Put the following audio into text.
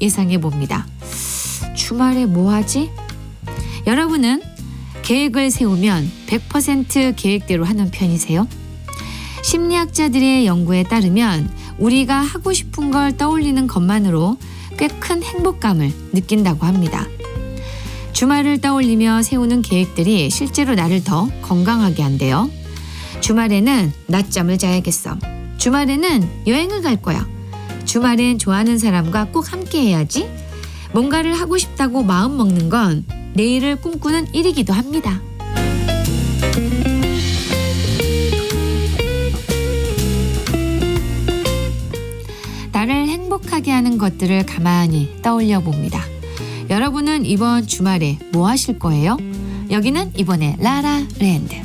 예상해 봅니다. 주말에 뭐 하지? 여러분은 계획을 세우면 100% 계획대로 하는 편이세요? 심리학자들의 연구에 따르면 우리가 하고 싶은 걸 떠올리는 것만으로 꽤 큰 행복감을 느낀다고 합니다. 주말을 떠올리며 세우는 계획들이 실제로 나를 더 건강하게 한대요. 주말에는 낮잠을 자야겠어. 주말에는 여행을 갈 거야. 주말엔 좋아하는 사람과 꼭 함께 해야지. 뭔가를 하고 싶다고 마음 먹는 건 내일을 꿈꾸는 일이기도 합니다. 나를 행복하게 하는 것들을 가만히 떠올려 봅니다. 여러분은 이번 주말에 뭐 하실 거예요? 여기는 이번에 라라랜드.